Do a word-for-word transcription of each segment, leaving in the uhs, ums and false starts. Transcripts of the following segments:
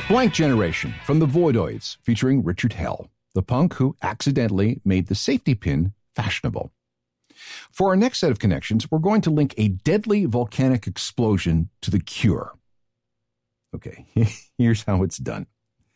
Blank Generation from the Voidoids, featuring Richard Hell, the punk who accidentally made the safety pin fashionable. For our next set of connections, we're going to link a deadly volcanic explosion to The Cure. Okay, here's how it's done.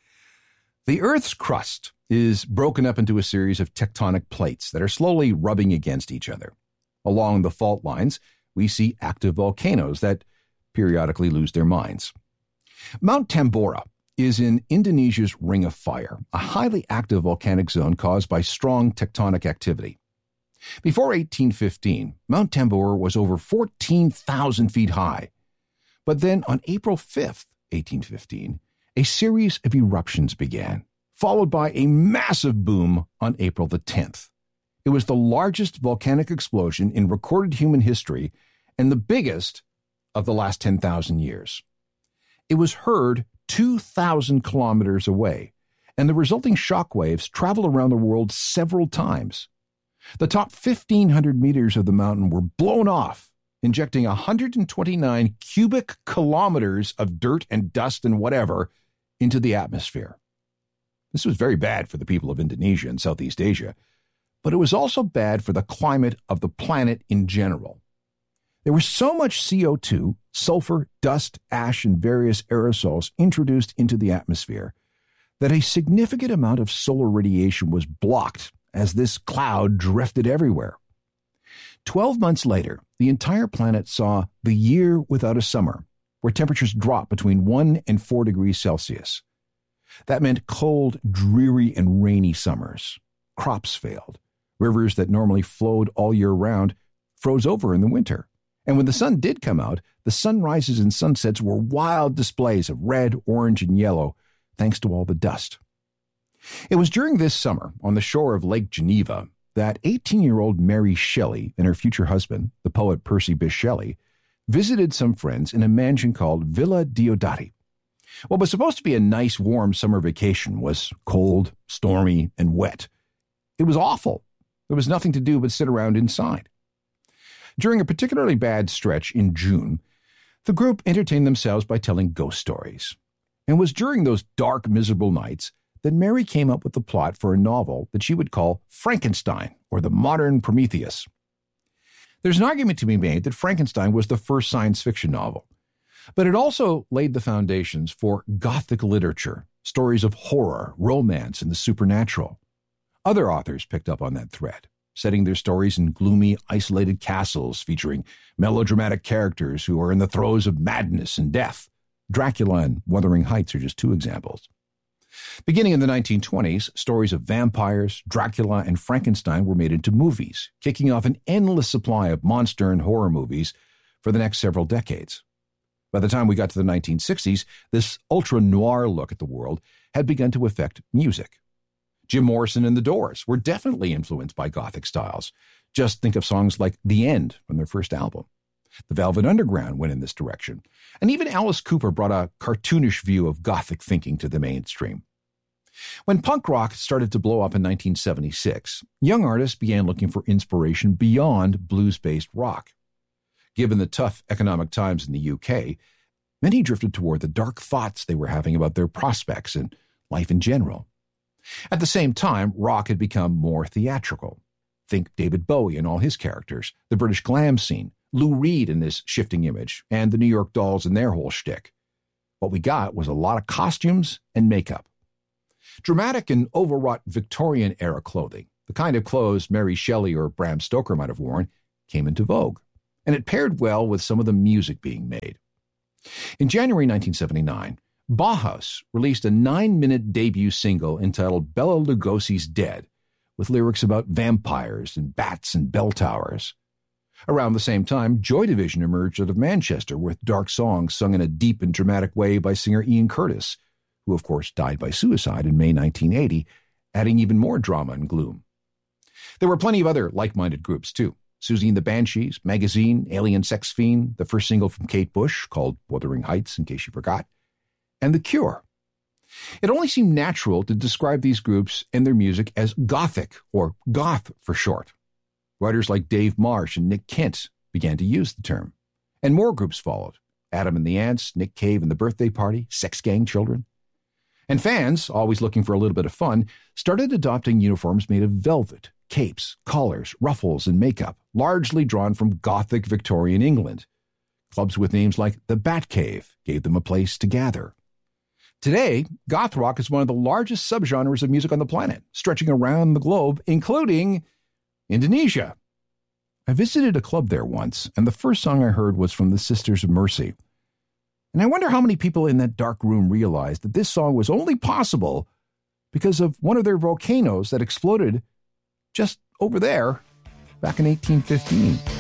The Earth's crust is broken up into a series of tectonic plates that are slowly rubbing against each other. Along the fault lines, we see active volcanoes that periodically lose their minds. Mount Tambora is in Indonesia's Ring of Fire, a highly active volcanic zone caused by strong tectonic activity. Before eighteen fifteen, Mount Tambora was over fourteen thousand feet high. But then on April fifth, eighteen fifteen, a series of eruptions began, followed by a massive boom on April the tenth. It was the largest volcanic explosion in recorded human history and the biggest of the last ten thousand years. It was heard two thousand kilometers away, and the resulting shock waves traveled around the world several times. The top fifteen hundred meters of the mountain were blown off, injecting one hundred twenty-nine cubic kilometers of dirt and dust and whatever into the atmosphere. This was very bad for the people of Indonesia and Southeast Asia, but it was also bad for the climate of the planet in general. There was so much C O two, sulfur, dust, ash, and various aerosols introduced into the atmosphere that a significant amount of solar radiation was blocked as this cloud drifted everywhere. Twelve months later, the entire planet saw the year without a summer, where temperatures dropped between one and four degrees Celsius. That meant cold, dreary, and rainy summers. Crops failed. Rivers that normally flowed all year round froze over in the winter. And when the sun did come out, the sunrises and sunsets were wild displays of red, orange, and yellow, thanks to all the dust. It was during this summer, on the shore of Lake Geneva, that eighteen-year-old Mary Shelley and her future husband, the poet Percy Bysshe Shelley, visited some friends in a mansion called Villa Diodati. What was supposed to be a nice, warm summer vacation was cold, stormy, and wet. It was awful. There was nothing to do but sit around inside. During a particularly bad stretch in June, the group entertained themselves by telling ghost stories. And it was during those dark, miserable nights that Mary came up with the plot for a novel that she would call Frankenstein, or the Modern Prometheus. There's an argument to be made that Frankenstein was the first science fiction novel, but it also laid the foundations for Gothic literature, stories of horror, romance, and the supernatural. Other authors picked up on that thread, setting their stories in gloomy, isolated castles featuring melodramatic characters who are in the throes of madness and death. Dracula and Wuthering Heights are just two examples. Beginning in the nineteen twenties, stories of vampires, Dracula, and Frankenstein were made into movies, kicking off an endless supply of monster and horror movies for the next several decades. By the time we got to the nineteen sixties, this ultra-noir look at the world had begun to affect music. Jim Morrison and The Doors were definitely influenced by Gothic styles. Just think of songs like The End from their first album. The Velvet Underground went in this direction. And even Alice Cooper brought a cartoonish view of Gothic thinking to the mainstream. When punk rock started to blow up in nineteen seventy-six, young artists began looking for inspiration beyond blues-based rock. Given the tough economic times in the U K, many drifted toward the dark thoughts they were having about their prospects and life in general. At the same time, rock had become more theatrical. Think David Bowie and all his characters, the British glam scene, Lou Reed in this shifting image, and the New York Dolls and their whole shtick. What we got was a lot of costumes and makeup. Dramatic and overwrought Victorian-era clothing, the kind of clothes Mary Shelley or Bram Stoker might have worn, came into vogue, and it paired well with some of the music being made. In January nineteen seventy-nine, Bauhaus released a nine-minute debut single entitled Bela Lugosi's Dead, with lyrics about vampires and bats and bell towers. Around the same time, Joy Division emerged out of Manchester with dark songs sung in a deep and dramatic way by singer Ian Curtis, who of course died by suicide in May nineteen eighty, adding even more drama and gloom. There were plenty of other like-minded groups too. Susie and the Banshees, Magazine, Alien Sex Fiend, the first single from Kate Bush called Wuthering Heights, in case you forgot, and The Cure. It only seemed natural to describe these groups and their music as gothic, or goth for short. Writers like Dave Marsh and Nick Kent began to use the term, and more groups followed. Adam and the Ants, Nick Cave and the Birthday Party, Sex Gang Children. And fans, always looking for a little bit of fun, started adopting uniforms made of velvet, capes, collars, ruffles, and makeup, largely drawn from Gothic Victorian England. Clubs with names like the Batcave gave them a place to gather. Today, goth rock is one of the largest subgenres of music on the planet, stretching around the globe, including Indonesia. I visited a club there once, and the first song I heard was from the Sisters of Mercy. And I wonder how many people in that dark room realized that this song was only possible because of one of their volcanoes that exploded just over there back in eighteen fifteen.